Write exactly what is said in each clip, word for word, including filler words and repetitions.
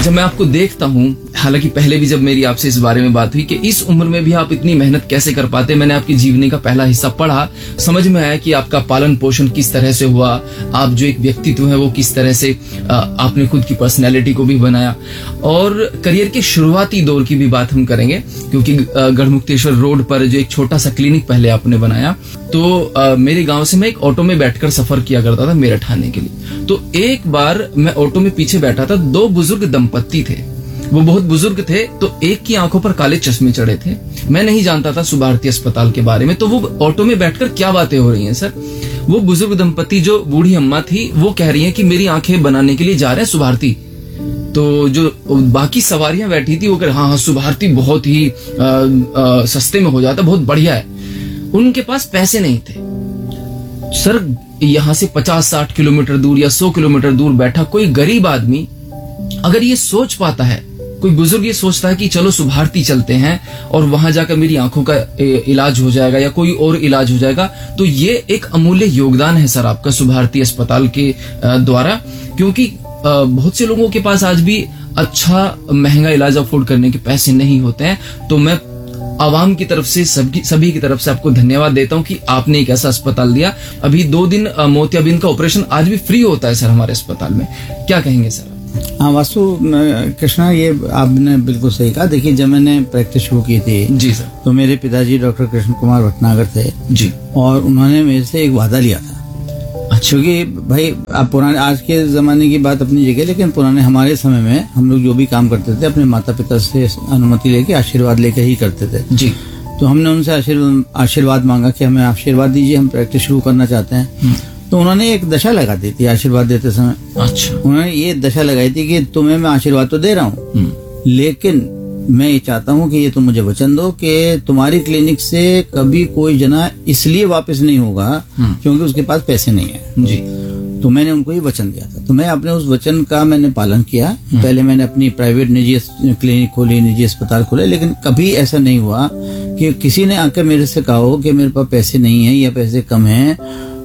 जब मैं आपको देखता हूँ, हालांकि पहले भी जब मेरी आपसे इस बारे में बात हुई कि इस उम्र में भी आप इतनी मेहनत कैसे कर पाते, मैंने आपकी जीवनी का पहला हिस्सा पढ़ा, समझ में आया कि आपका पालन पोषण किस तरह से हुआ, आप जो एक व्यक्तित्व है वो किस तरह से आपने खुद की पर्सनैलिटी को भी बनाया। और करियर के शुरुआती दौर की भी बात हम करेंगे, क्योंकि गढ़मुक्तेश्वर रोड पर जो एक छोटा सा क्लिनिक पहले आपने बनाया, तो आ, मेरे गांव से मैं एक ऑटो में बैठकर सफर किया करता था मेरठ आने के लिए। तो एक बार मैं ऑटो में पीछे बैठा था, दो बुजुर्ग दंपत्ति थे, वो बहुत बुजुर्ग थे, तो एक की आंखों पर काले चश्मे चढ़े थे। मैं नहीं जानता था सुभारती अस्पताल के बारे में, तो वो ऑटो में बैठकर क्या बातें हो रही हैं सर। वो बुजुर्ग दंपत्ति जो बूढ़ी अम्मा थी, वो कह रही है कि मेरी आंखें बनाने के लिए जा रहे हैं सुभारती। तो जो बाकी सवारियां बैठी थी वो कह रहे हाँ हाँ सुभारती बहुत ही आ, आ, सस्ते में हो जाता, बहुत बढ़िया है। उनके पास पैसे नहीं थे सर। यहाँ से पचास साठ किलोमीटर दूर या सौ किलोमीटर दूर बैठा कोई गरीब आदमी अगर ये सोच पाता है, कोई बुजुर्ग ये सोचता है कि चलो सुभारती चलते हैं और वहां जाकर मेरी आंखों का इलाज हो जाएगा या कोई और इलाज हो जाएगा, तो ये एक अमूल्य योगदान है सर आपका सुभारती अस्पताल के द्वारा। क्योंकि बहुत से लोगों के पास आज भी अच्छा महंगा इलाज अफोर्ड करने के पैसे नहीं होते हैं। तो मैं आवाम की तरफ से सभी सभी की तरफ से आपको धन्यवाद देता हूं कि आपने एक ऐसा अस्पताल दिया। अभी दो दिन मोतियाबिंद का ऑपरेशन आज भी फ्री होता है सर हमारे अस्पताल में, क्या कहेंगे सर? हाँ वास्तु कृष्णा, ये आपने बिल्कुल सही कहा। देखिए, जब मैंने प्रैक्टिस शुरू की थी जी सर, तो मेरे पिताजी डॉक्टर कृष्ण कुमार भटनागर थे जी, और उन्होंने मेरे से एक वादा लिया था। अच्छा, क्योंकि भाई आप पुराने, आज के जमाने की बात अपनी जगह, लेकिन पुराने हमारे समय में हम लोग जो भी काम करते थे अपने माता पिता से अनुमति लेके, आशीर्वाद लेके ही करते थे जी। तो हमने उनसे आशीर्वाद आशीर्वाद मांगा कि हमें आशीर्वाद दीजिए, हम प्रैक्टिस शुरू करना चाहते हैं। तो उन्होंने एक दशा लगा दी थी आशीर्वाद देते समय। अच्छा, उन्होंने ये दशा लगाई थी कि तुम्हें मैं आशीर्वाद तो दे रहा हूँ, लेकिन मैं ये चाहता हूँ कि ये तुम मुझे वचन दो कि तुम्हारी क्लिनिक से कभी कोई जना इसलिए वापस नहीं होगा क्योंकि उसके पास पैसे नहीं है जी। तो मैंने उनको ये वचन दिया था, तो मैं अपने उस वचन का मैंने पालन किया। पहले मैंने अपनी प्राइवेट निजी क्लिनिक खोली, निजी अस्पताल खोले, लेकिन कभी ऐसा नहीं हुआ कि किसी ने आकर मेरे से कहा हो कि मेरे पास पैसे नहीं है या पैसे कम है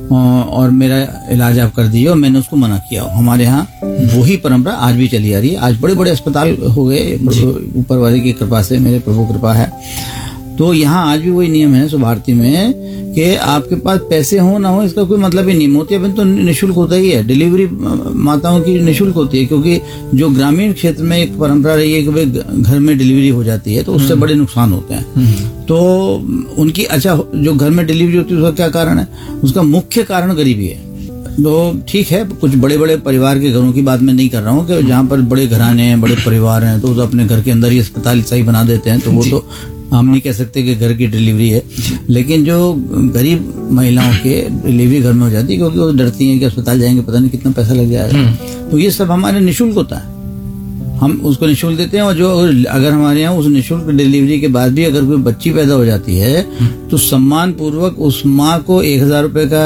और मेरा इलाज आप कर दीजिए, और मैंने उसको मना किया। हमारे यहाँ वही परंपरा आज भी चली आ रही है। आज बड़े बड़े अस्पताल हो गए, ऊपर वाले की कृपा से, मेरे प्रभु कृपा है। तो यहाँ आज भी वही नियम है सुभारती में कि आपके पास पैसे हो ना हो इसका कोई मतलब ही नहीं। मोतियाबिंद तो निःशुल्क होता ही है, डिलीवरी माताओं की निःशुल्क होती है, क्योंकि जो ग्रामीण क्षेत्र में एक परंपरा रही है कि भाई घर में डिलीवरी हो जाती है तो उससे बड़े नुकसान होते हैं। तो उनकी, अच्छा, जो घर में डिलीवरी होती है उसका क्या कारण है? उसका मुख्य कारण गरीबी है। तो ठीक है, कुछ बड़े बड़े परिवार के घरों की बात मैं नहीं कर रहा हूँ कि जहाँ पर बड़े घराने हैं, बड़े परिवार हैं, तो अपने घर के अंदर ही अस्पताल सही बना देते हैं, तो वो तो हम नहीं कह सकते कि घर की डिलीवरी है। लेकिन जो गरीब महिलाओं के डिलीवरी घर में हो जाती है क्योंकि वो डरती हैं कि अस्पताल जाएंगे पता नहीं कितना पैसा लग जाएगा, तो ये सब हमारे निःशुल्क होता है, हम उसको निःशुल्क देते हैं। और जो अगर हमारे यहाँ उस निःशुल्क डिलीवरी के बाद भी अगर कोई बच्ची पैदा हो जाती है तो सम्मान पूर्वक उस माँ को एक हजार रुपए का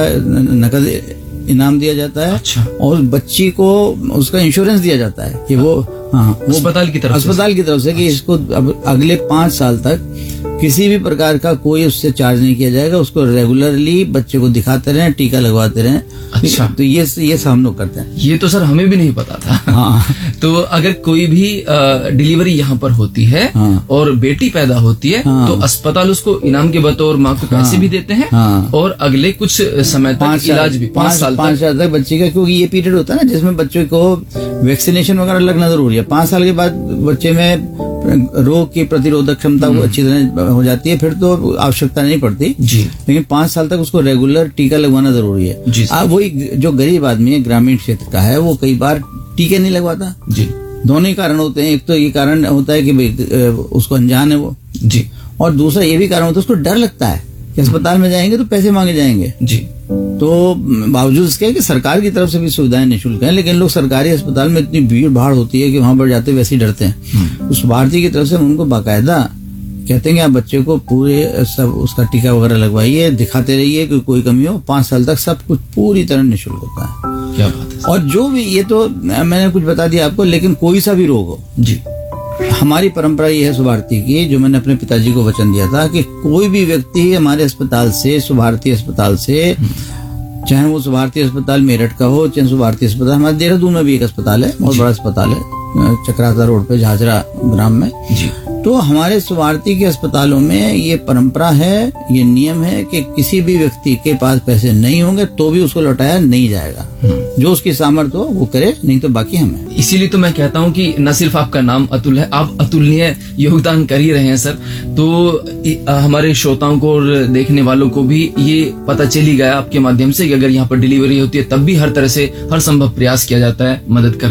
नकद इनाम दिया जाता है। अच्छा। और उस बच्ची को उसका इंश्योरेंस दिया जाता है कि वो, हाँ, वो अस्पताल की तरफ अस्पताल की तरफ से कि इसको अब अगले पांच साल तक किसी भी प्रकार का कोई उससे चार्ज नहीं किया जाएगा, उसको रेगुलरली बच्चे को दिखाते रहें, टीका लगवाते रहें। अच्छा, तो ये ये सब हम लोग करते हैं। ये तो सर हमें भी नहीं पता था। हाँ। तो अगर कोई भी डिलीवरी यहाँ पर होती है, हाँ, और बेटी पैदा होती है, हाँ, तो अस्पताल उसको इनाम के बतौर माँ को पैसे, हाँ, भी देते हैं, हाँ, और अगले कुछ समय तक इलाज भी पांच साल पांच साल तक बच्चे का, क्योंकि ये पीरियड होता है ना जिसमें बच्चे को वैक्सीनेशन वगैरह लगना जरूरी है। पांच साल के बाद बच्चे में रोग की प्रतिरोधक क्षमता अच्छी तरह हो जाती है, फिर तो आवश्यकता नहीं पड़ती जी। लेकिन पांच साल तक उसको रेगुलर टीका लगवाना जरूरी है जी। अब वही जो गरीब आदमी है, ग्रामीण क्षेत्र का है, वो कई बार टीके नहीं लगवाता जी। दोनों ही कारण होते हैं। एक तो ये कारण होता है कि भाई उसको अनजान है वो जी, और दूसरा ये भी कारण होता है उसको डर लगता है कि अस्पताल में जाएंगे तो पैसे मांगे जाएंगे जी। तो बावजूद इसके कि सरकार की तरफ से भी सुविधाएं निःशुल्क हैं, लेकिन लोग सरकारी अस्पताल में इतनी भीड़ भाड़ होती है कि वहां पर जाते वैसे ही डरते हैं। उस भारतीय की तरफ से उनको बाकायदा कहते हैं कि आप बच्चे को पूरे सब उसका टीका वगैरह लगवाइए, दिखाते रहिए कि कोई कमी हो, पांच साल तक सब कुछ पूरी तरह निःशुल्क होता है। क्या बात है। और जो भी, ये तो मैंने कुछ बता दिया आपको, लेकिन कोई सा भी रोग हो जी, हमारी परंपरा ये है सुभारती की, जो मैंने अपने पिताजी को वचन दिया था कि कोई भी व्यक्ति हमारे अस्पताल से, सुभारती अस्पताल से, चाहे वो सुभारती अस्पताल मेरठ का हो, चाहे सुभारती अस्पताल, हमारे देहरादून में भी एक अस्पताल है, बहुत बड़ा अस्पताल है, चक्राता रोड पे झाझरा ग्राम में जी। तो हमारे स्वार्थी के अस्पतालों में ये परंपरा है, ये नियम है कि किसी भी व्यक्ति के पास पैसे नहीं होंगे तो भी उसको लौटाया नहीं जाएगा। जो उसकी सामर्थ्य हो वो करे, नहीं तो बाकी हमें। इसीलिए तो मैं कहता हूँ कि न सिर्फ आपका नाम अतुल है, आप अतुलनीय योगदान कर ही रहे हैं सर। तो हमारे श्रोताओं को और देखने वालों को भी ये पता चल ही गया आपके माध्यम से कि अगर यहाँ पर डिलीवरी होती है तब भी हर तरह से हर संभव प्रयास किया जाता है मदद करने